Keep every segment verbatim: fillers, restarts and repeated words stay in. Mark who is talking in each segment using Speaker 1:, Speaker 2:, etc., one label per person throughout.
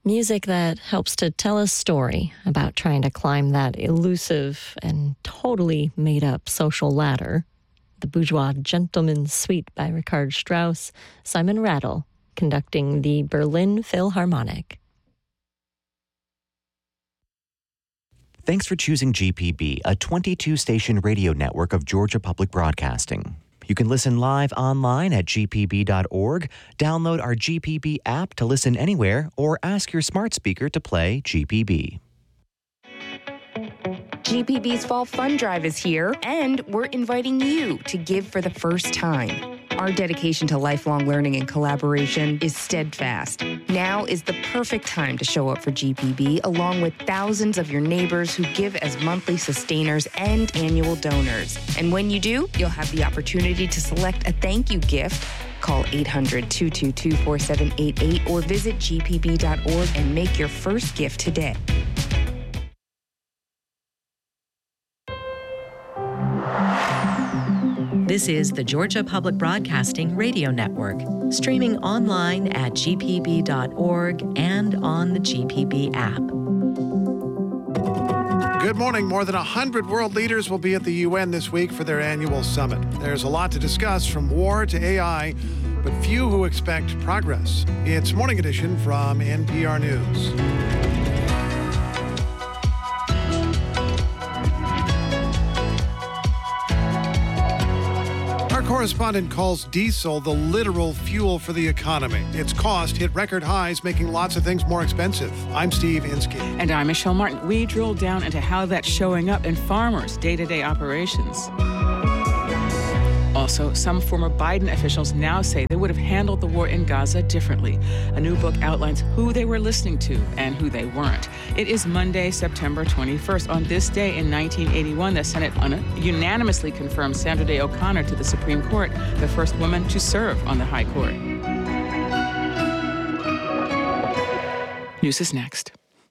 Speaker 1: Music that helps to tell a story about trying to climb that elusive and totally made-up social ladder. The Bourgeois Gentleman's Suite by Richard Strauss, Simon Rattle, conducting the Berlin Philharmonic.
Speaker 2: Thanks for choosing G P B, a twenty-two station radio network of Georgia Public Broadcasting. You can listen live online at g p b dot org, download our G P B app to listen anywhere, or ask your smart speaker to play G P B.
Speaker 3: G P B's Fall Fund Drive is here, and we're inviting you to give for the first time. Our dedication to lifelong learning and collaboration is steadfast. Now is the perfect time to show up for G P B, along with thousands of your neighbors who give as monthly sustainers and annual donors. And when you do, you'll have the opportunity to select a thank you gift. Call eight hundred, two two two, four seven eight eight or visit g p b dot org and make your first gift today.
Speaker 4: This is the Georgia Public Broadcasting Radio Network, streaming online at g p b dot org and on the G P B app.
Speaker 5: Good morning. More than one hundred world leaders will be at the U N this week for their annual summit. There's a lot to discuss, from war to A I, but few who expect progress. It's Morning Edition from N P R News. Correspondent calls diesel the literal fuel for the economy. Its cost hit record highs, making lots of things more expensive. I'm Steve Inskeep.
Speaker 6: And I'm Michelle Martin. We drill down into how that's showing up in farmers' day-to-day operations. Also, some former Biden officials now say they would have handled the war in Gaza differently. A new book outlines who they were listening to and who they weren't. It is Monday, September twenty-first. On this day in nineteen eighty-one, the Senate un- unanimously confirmed Sandra Day O'Connor to the Supreme Court, the first woman to serve on the High Court. News is next.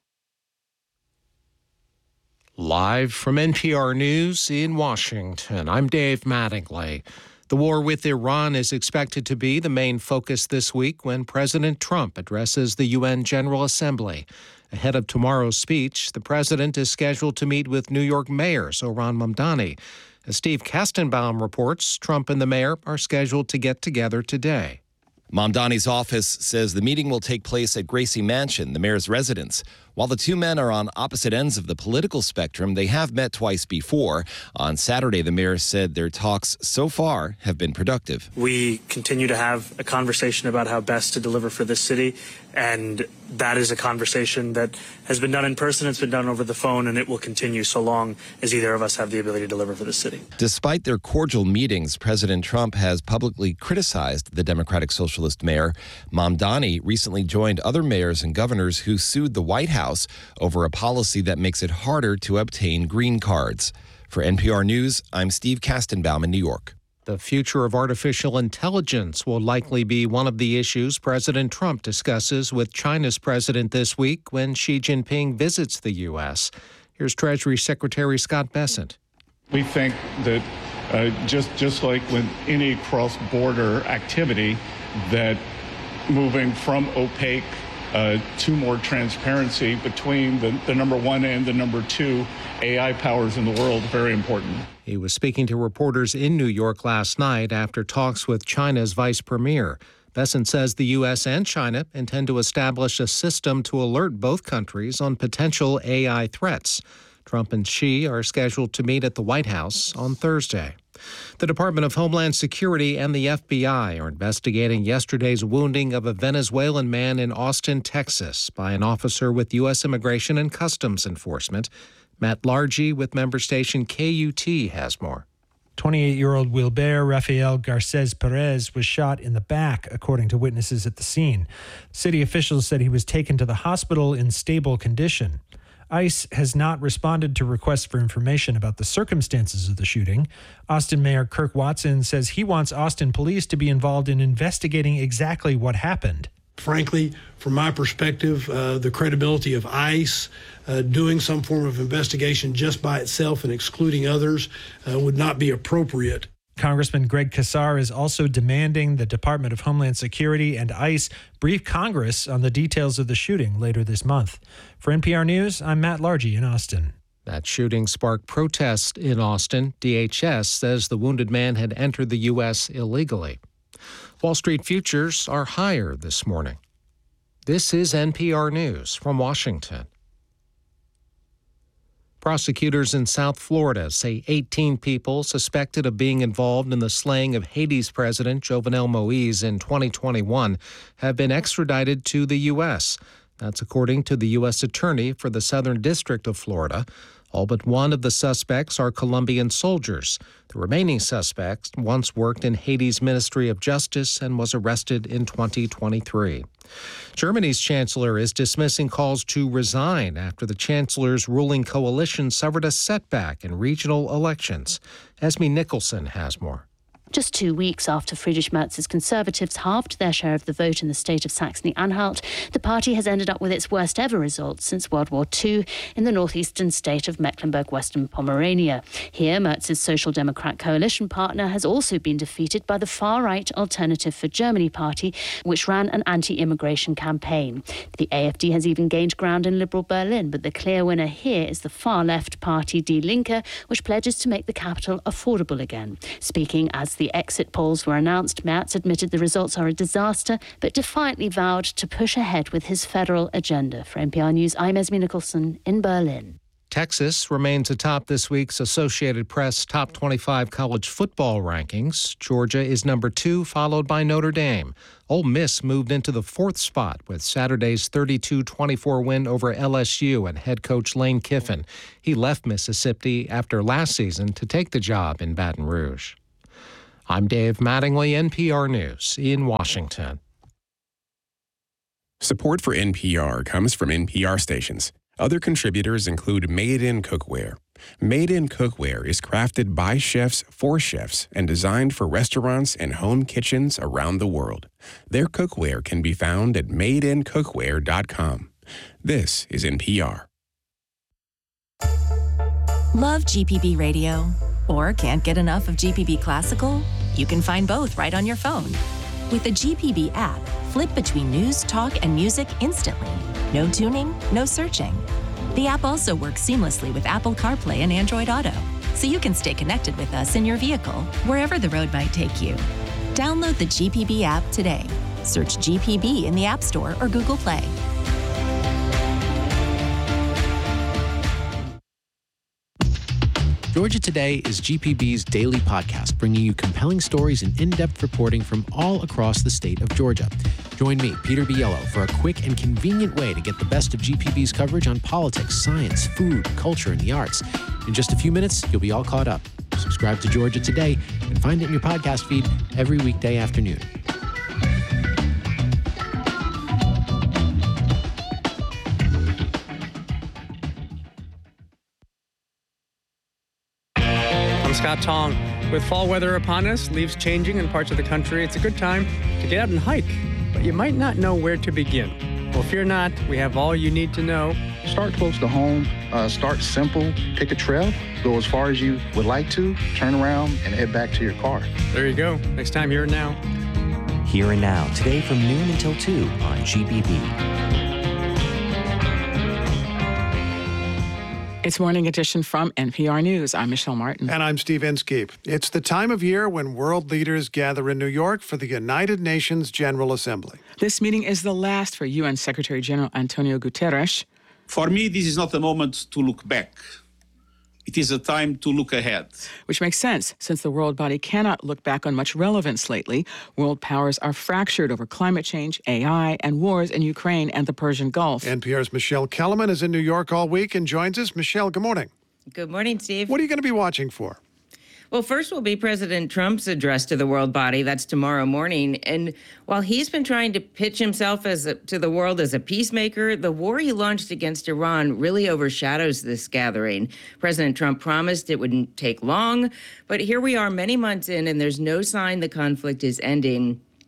Speaker 7: Live from N P R News in Washington, I'm Dave Mattingly. The war with Iran is expected to be the main focus this week when President Trump addresses the U N General Assembly. Ahead of tomorrow's speech, the president is scheduled to meet with New York Mayor Zohran Mamdani. As Steve Kastenbaum reports, Trump and the mayor are scheduled to get together today.
Speaker 8: Mamdani's office says the meeting will take place at Gracie Mansion, the mayor's residence. While the two men are on opposite ends of the political spectrum, they have met twice before. On Saturday, the mayor said their talks so far have been productive.
Speaker 9: We continue to have a conversation about how best to deliver for this city, and that is a conversation that has been done in person, it's been done over the phone, and it will continue so long as either of us have the ability to deliver for the city.
Speaker 8: Despite their cordial meetings, President Trump has publicly criticized the Democratic Socialist mayor. Mamdani recently joined other mayors and governors who sued the White House over a policy that makes it harder to obtain green cards. For N P R News, I'm Steve Kastenbaum in New York.
Speaker 7: The future of artificial intelligence will likely be one of the issues President Trump discusses with China's president this week when Xi Jinping visits the U S. Here's Treasury Secretary Scott Bessent.
Speaker 10: We think that uh, just, just like with any cross-border activity, that moving from opaque Uh, to more transparency between the, the number one and the number two A I powers in the world, very important.
Speaker 7: He was speaking to reporters in New York last night after talks with China's vice premier. Bessent says the U S and China intend to establish a system to alert both countries on potential A I threats. Trump and Xi are scheduled to meet at the White House on Thursday. The Department of Homeland Security and the F B I are investigating yesterday's wounding of a Venezuelan man in Austin, Texas, by an officer with U S Immigration and Customs Enforcement. Matt Largy with member station K U T has more.
Speaker 11: twenty-eight-year-old Wilber Rafael Garces Perez was shot in the back, according to witnesses at the scene. City officials said he was taken to the hospital in stable condition. ICE has not responded to requests for information about the circumstances of the shooting. Austin Mayor Kirk Watson says he wants Austin police to be involved in investigating exactly what happened.
Speaker 12: Frankly, from my perspective, uh, the credibility of ICE uh, doing some form of investigation just by itself and excluding others uh, would not be appropriate.
Speaker 11: Congressman Greg Casar is also demanding the Department of Homeland Security and ICE brief Congress on the details of the shooting later this month. For N P R News, I'm Matt Largy in Austin.
Speaker 7: That shooting sparked protests in Austin. D H S says the wounded man had entered the U S illegally. Wall Street futures are higher this morning. This is N P R News from Washington. Prosecutors in South Florida say eighteen people suspected of being involved in the slaying of Haiti's president Jovenel Moïse in twenty twenty-one have been extradited to the U S. That's according to the U S Attorney for the Southern District of Florida. All but one of the suspects are Colombian soldiers. The remaining suspect once worked in Haiti's Ministry of Justice and was arrested in twenty twenty-three. Germany's chancellor is dismissing calls to resign after the chancellor's ruling coalition suffered a setback in regional elections. Esme Nicholson has more.
Speaker 13: Just two weeks after Friedrich Merz's Conservatives halved their share of the vote in the state of Saxony-Anhalt, the party has ended up with its worst ever results since World War Two in the northeastern state of Mecklenburg-Western Pomerania. Here, Merz's Social Democrat coalition partner has also been defeated by the far-right Alternative for Germany party, which ran an anti-immigration campaign. The A F D has even gained ground in liberal Berlin, but the clear winner here is the far-left party Die Linke, which pledges to make the capital affordable again. Speaking as the The exit polls were announced, Merz admitted the results are a disaster, but defiantly vowed to push ahead with his federal agenda. For N P R News, I'm Esme Nicholson in Berlin.
Speaker 7: Texas remains atop this week's Associated Press Top twenty-five college football rankings. Georgia is number two, followed by Notre Dame. Ole Miss moved into the fourth spot with Saturday's thirty-two twenty-four win over L S U and head coach Lane Kiffin. He left Mississippi after last season to take the job in Baton Rouge. I'm Dave Mattingly, N P R News in Washington.
Speaker 14: Support for N P R comes from N P R stations. Other contributors include Made in Cookware. Made in Cookware is crafted by chefs for chefs and designed for restaurants and home kitchens around the world. Their cookware can be found at made in cookware dot com. This is N P R.
Speaker 15: Love G P B Radio? Or can't get enough of G P B Classical? You can find both right on your phone. With the G P B app, flip between news, talk, and music instantly. No tuning, no searching. The app also works seamlessly with Apple CarPlay and Android Auto, so you can stay connected with us in your vehicle, wherever the road might take you. Download the G P B app today. Search G P B in the App Store or Google Play.
Speaker 16: Georgia Today is G P B's daily podcast, bringing you compelling stories and in-depth reporting from all across the state of Georgia. Join me, Peter Biello, for a quick and convenient way to get the best of G P B's coverage on politics, science, food, culture, and the arts. In just a few minutes, you'll be all caught up. Subscribe to Georgia Today and find it in your podcast feed every weekday afternoon.
Speaker 17: Scott Tong. With fall weather upon us, leaves changing in parts of the country, it's a good time to get out and hike, but you might not know where to begin. Well, fear not, we have all you need to know.
Speaker 18: Start close to home, uh, start simple, pick a trail, go as far as you would like to, turn around, and head back to your car.
Speaker 17: There you go. Next time, Here and Now.
Speaker 2: Here and Now, today from noon until two on G P B.
Speaker 6: It's Morning Edition from N P R News. I'm Michelle Martin.
Speaker 5: And I'm Steve Inskeep. It's the time of year when world leaders gather in New York for the United Nations General Assembly.
Speaker 6: This meeting is the last for U N Secretary General Antonio Guterres.
Speaker 19: For me, this is not a moment to look back. It is a time to look ahead.
Speaker 6: Which makes sense, since the world body cannot look back on much relevance lately. World powers are fractured over climate change, A I, and wars in Ukraine and the Persian Gulf.
Speaker 5: N P R's Michelle Kellerman is in New York all week and joins us. Michelle, good morning.
Speaker 20: Good morning, Steve.
Speaker 5: What are you going to be watching for?
Speaker 20: Well, first will be President Trump's address to the world body. That's tomorrow morning. And while he's been trying to pitch himself as a, to the world as a peacemaker, the war he launched against Iran really overshadows this gathering. President Trump promised it wouldn't take long, but here we are many months in, and there's no sign the conflict is ending.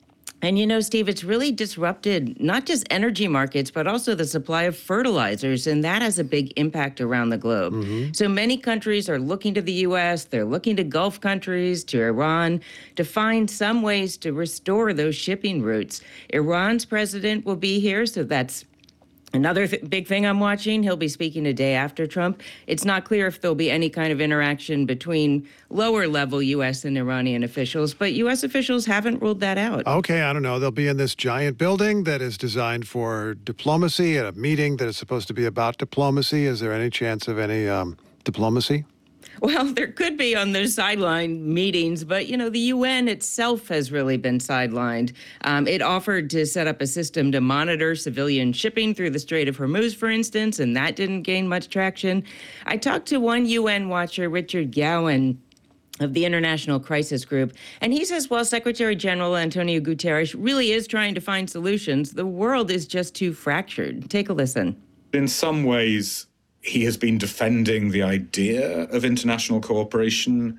Speaker 20: And you know, Steve, it's really disrupted not just energy markets, but also the supply of fertilizers. And that has a big impact around the globe. Mm-hmm. So many countries are looking to the U S, they're looking to Gulf countries, to Iran, to find some ways to restore those shipping routes. Iran's president will be here, so that's another th- big thing I'm watching. He'll be speaking a day after Trump. It's not clear if there'll be any kind of interaction between lower-level U S and Iranian officials, but U S officials haven't ruled that out.
Speaker 5: Okay, I don't know. They'll be in this giant building that is designed for diplomacy at a meeting that is supposed to be about diplomacy. Is there any chance of any um, diplomacy?
Speaker 20: Well, there could be on those sideline meetings, but, you know, the U N itself has really been sidelined. Um, it offered to set up a system to monitor civilian shipping through the Strait of Hormuz, for instance, and that didn't gain much traction. I talked to one U N watcher, Richard Gowan, of the International Crisis Group, and he says while Secretary General Antonio Guterres really is trying to find solutions, the world is just too fractured. Take a listen.
Speaker 21: In some ways, he has been defending the idea of international cooperation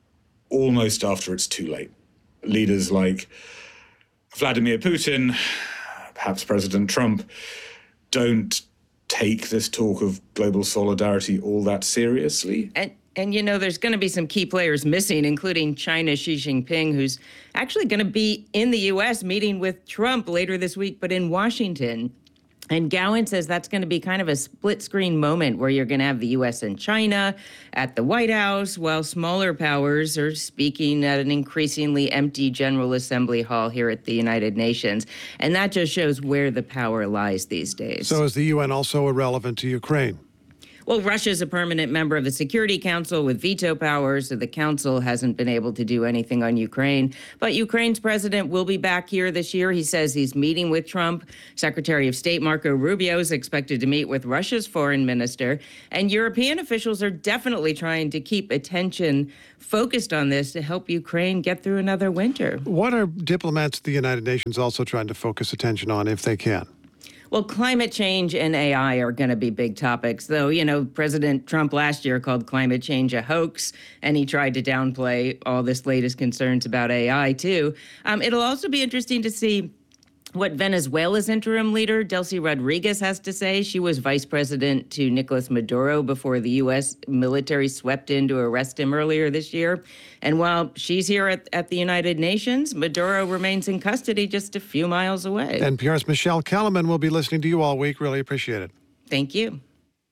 Speaker 21: almost after it's too late. Leaders like Vladimir Putin, perhaps President Trump, don't take this talk of global solidarity all that seriously.
Speaker 20: And And, you know, there's going to be some key players missing, including China's Xi Jinping, who's actually going to be in the U S meeting with Trump later this week, but in Washington. And Gowan says that's going to be kind of a split-screen moment where you're going to have the U S and China at the White House, while smaller powers are speaking at an increasingly empty General Assembly hall here at the United Nations. And that just shows where the power lies these days.
Speaker 5: So is the U N also irrelevant to Ukraine?
Speaker 20: Well, Russia's a permanent member of the Security Council with veto powers, so the council hasn't been able to do anything on Ukraine. But Ukraine's president will be back here this year. He says he's meeting with Trump. Secretary of State Marco Rubio is expected to meet with Russia's foreign minister. And European officials are definitely trying to keep attention focused on this to help Ukraine get through another winter.
Speaker 5: What are diplomats at the United Nations also trying to focus attention on if they can?
Speaker 20: Well, climate change and A I are going to be big topics, though, you know, President Trump last year called climate change a hoax, and he tried to downplay all this latest concerns about A I, too. Um, it'll also be interesting to see what Venezuela's interim leader, Delcy Rodriguez, has to say. She was vice president to Nicolas Maduro before the U S military swept in to arrest him earlier this year. And while she's here at, at the United Nations, Maduro remains in custody just a few miles away.
Speaker 5: N P R's Michelle Kellerman will be listening to you all week. Really appreciate it.
Speaker 20: Thank you.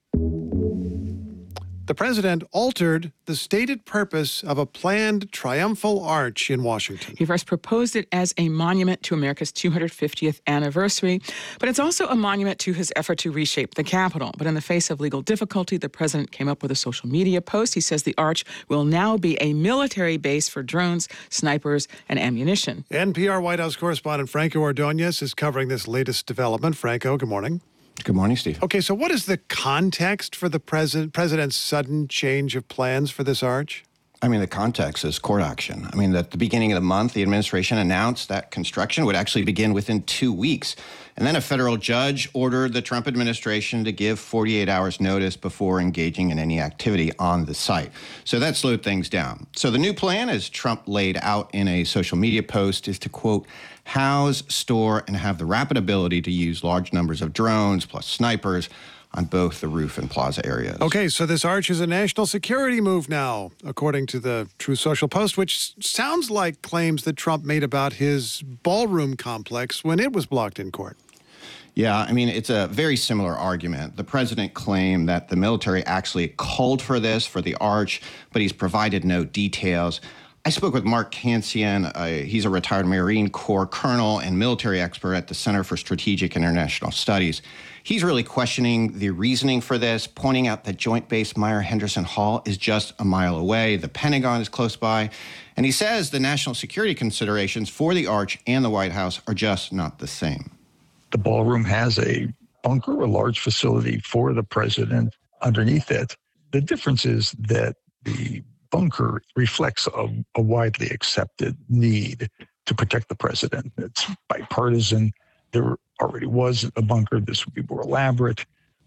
Speaker 5: The president altered the stated purpose of a planned triumphal arch in Washington.
Speaker 6: He first proposed it as a monument to America's two hundred fiftieth anniversary, but it's also a monument to his effort to reshape the Capitol. But in the face of legal difficulty, the president came up with a social media post. He says the arch will now be a military base for drones, snipers, and ammunition.
Speaker 5: N P R White House correspondent Franco Ordonez is covering this latest development. Franco, good morning.
Speaker 22: Good morning, Steve.
Speaker 5: Okay, so what is the context for the president president's sudden change of plans for this arch?
Speaker 22: I mean, the context is court action. I mean, at the beginning of the month, the administration announced that construction would actually begin within two weeks. And then a federal judge ordered the Trump administration to give forty-eight hours notice before engaging in any activity on the site. So that slowed things down. So the new plan, as Trump laid out in a social media post, is to, quote, house, store, and have the rapid ability to use large numbers of drones plus snipers on both the roof and plaza areas.
Speaker 5: Okay, so this arch is a national security move now, according to the Truth Social Post, which sounds like claims that Trump made about his ballroom complex when it was blocked in court.
Speaker 22: Yeah, I mean, it's a very similar argument. The president claimed that the military actually called for this, for the arch, but he's provided no details. I spoke with Mark Cancian. Uh, he's a retired Marine Corps colonel and military expert at the Center for Strategic International Studies. He's really questioning the reasoning for this, pointing out that Joint Base Meier-Henderson Hall is just a mile away. The Pentagon is close by. And he says the national security considerations for the arch and the White House are just not the same.
Speaker 23: The ballroom has a bunker, a large facility for the president underneath it. The difference is that the bunker reflects a, a widely accepted need to protect the president. It's bipartisan. There already was a bunker. This would be more elaborate.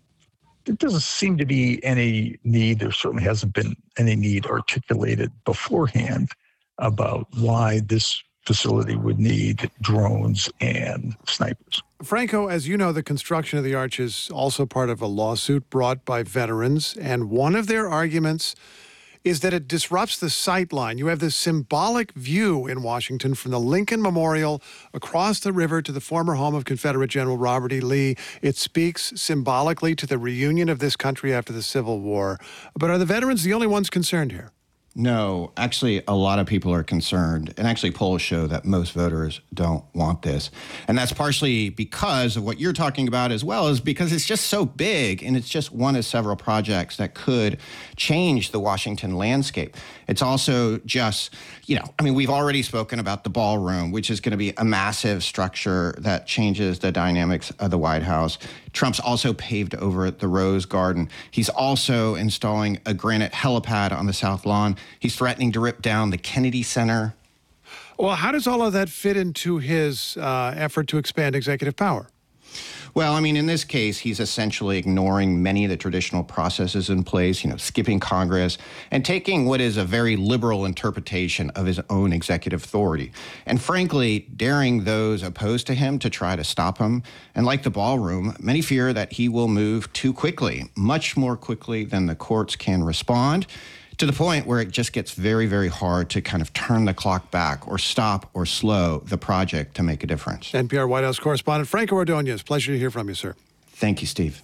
Speaker 23: There doesn't seem to be any need. There certainly hasn't been any need articulated beforehand about why this facility would need drones and snipers.
Speaker 5: Franco, as you know, the construction of the arch is also part of a lawsuit brought by veterans, and one of their arguments is that it disrupts the sight line. You have this symbolic view in Washington from the Lincoln Memorial across the river to the former home of Confederate General Robert E. Lee. It speaks symbolically to the reunion of this country after the Civil War. But are the veterans the only ones concerned here?
Speaker 22: No, actually, a lot of people are concerned. And actually, polls show that most voters don't want this. And that's partially because of what you're talking about, as well as because it's just so big and it's just one of several projects that could change the Washington landscape. It's also just, you know, I mean, we've already spoken about the ballroom, which is going to be a massive structure that changes the dynamics of the White House. Trump's also paved over the Rose Garden. He's also installing a granite helipad on the South Lawn. He's threatening to rip down the Kennedy Center.
Speaker 5: Well, how does all of that fit into his uh, effort to expand executive power?
Speaker 22: Well, I mean, in this case, he's essentially ignoring many of the traditional processes in place, you know, skipping Congress and taking what is a very liberal interpretation of his own executive authority. And frankly, daring those opposed to him to try to stop him. And like the ballroom, many fear that he will move too quickly, much more quickly than the courts can respond, to the point where it just gets very, very hard to kind of turn the clock back or stop or slow the project to make a difference.
Speaker 5: N P R White House correspondent Franco Ordonez, pleasure to hear from you, sir.
Speaker 22: Thank you, Steve.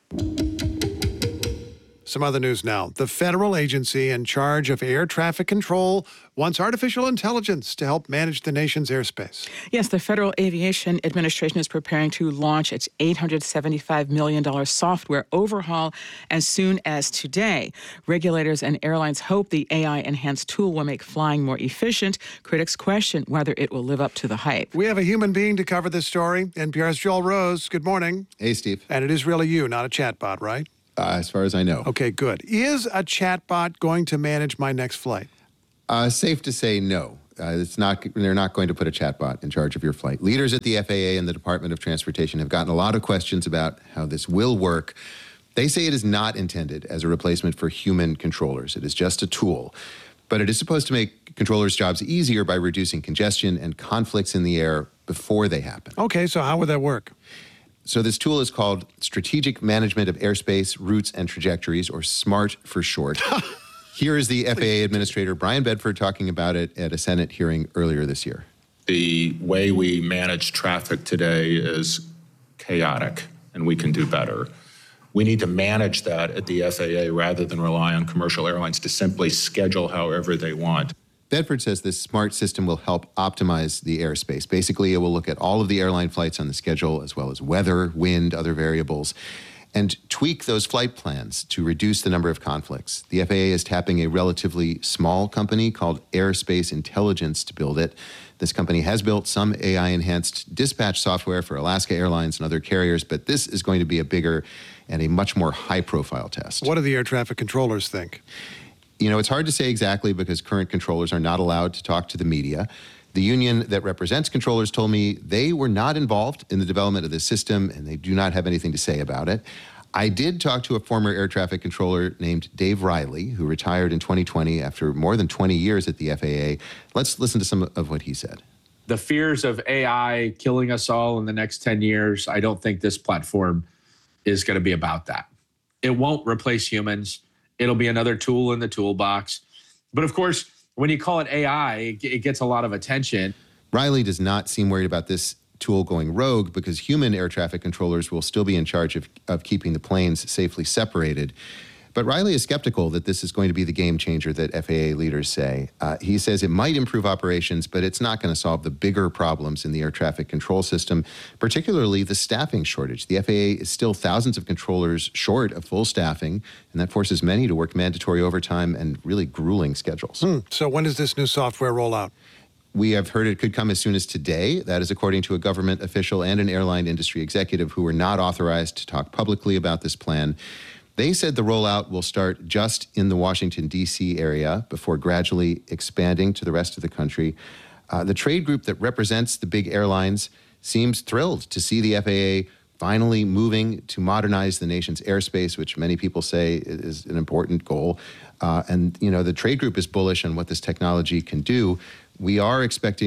Speaker 5: Some other news now. The federal agency in charge of air traffic control wants artificial intelligence to help manage the nation's airspace.
Speaker 6: Yes, the Federal Aviation Administration is preparing to launch its eight hundred seventy-five million dollars software overhaul as soon as today. Regulators and airlines hope the A I-enhanced tool will make flying more efficient. Critics question whether it will live up to the hype.
Speaker 5: We have a human being to cover this story. N P R's Joel Rose. Good morning.
Speaker 1: Hey, Steve.
Speaker 5: And it is really you, not a chatbot, right?
Speaker 1: Uh, as far as I know.
Speaker 5: Okay, good. Is a chatbot going to manage my next flight?
Speaker 1: Uh, safe to say no. Uh, it's not. They're not going to put a chatbot in charge of your flight. Leaders at the F A A and the Department of Transportation have gotten a lot of questions about how this will work. They say it is not intended as a replacement for human controllers. It is just a tool. But it is supposed to make controllers' jobs easier by reducing congestion and conflicts in the air before they happen.
Speaker 5: Okay, so how would that work?
Speaker 1: So this tool is called Strategic Management of Airspace, Routes, and Trajectories, or SMART for short. Here is the F A A Administrator Brian Bedford talking about it at a Senate hearing earlier this year.
Speaker 3: The way we manage traffic today is chaotic, and we can do better. We need to manage that at the F A A rather than rely on commercial airlines to simply schedule however they want.
Speaker 1: Bedford says this SMART system will help optimize the airspace. Basically, it will look at all of the airline flights on the schedule, as well as weather, wind, other variables, and tweak those flight plans to reduce the number of conflicts. The F A A is tapping a relatively small company called Airspace Intelligence to build it. This company has built some A I-enhanced dispatch software for Alaska Airlines and other carriers, but this is going to be a bigger and a much more high-profile test.
Speaker 5: What do the air traffic controllers think?
Speaker 1: You know, it's hard to say exactly because current controllers are not allowed to talk to the media. The union that represents controllers told me they were not involved in the development of this system and they do not have anything to say about it. I did talk to a former air traffic controller named Dave Riley, who retired in twenty twenty after more than twenty years at the F A A. Let's listen to some of what he said.
Speaker 4: The fears of A I killing us all in the next ten years, I don't think this platform is going to be about that. It won't replace humans. It'll be another tool in the toolbox. But of course, when you call it A I, it gets a lot of attention.
Speaker 1: Riley does not seem worried about this tool going rogue because human air traffic controllers will still be in charge of, of keeping the planes safely separated. But Riley is skeptical that this is going to be the game changer that F A A leaders say. Uh, he says it might improve operations, but it's not going to solve the bigger problems in the air traffic control system, particularly the staffing shortage. The F A A is still thousands of controllers short of full staffing, and that forces many to work mandatory overtime and really grueling schedules.
Speaker 5: Hmm. So when does this new software roll out?
Speaker 1: We have heard it could come as soon as today. That is according to a government official and an airline industry executive who were not authorized to talk publicly about this plan. They said the rollout will start just in the Washington, D C area before gradually expanding to the rest of the country. Uh, the trade group that represents the big airlines seems thrilled to see the F A A finally moving to modernize the nation's airspace, which many people say is an important goal. Uh, and, you know, the trade group is bullish on what this technology can do. We are expecting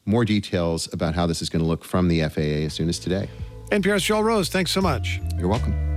Speaker 1: more details about how this is going to look from the F A A as soon as today.
Speaker 5: N P R's Joel Rose, thanks so much.
Speaker 1: You're welcome.